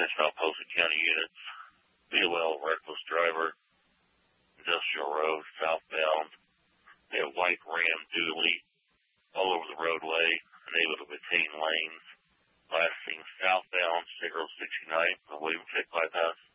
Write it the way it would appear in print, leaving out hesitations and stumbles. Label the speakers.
Speaker 1: Metropolitan Postal County units, BOL reckless driver, Industrial Road, southbound. They have white Ram dually all over the roadway, unable to maintain lanes. Last seen southbound, State Road 69, the William Pitt bypass.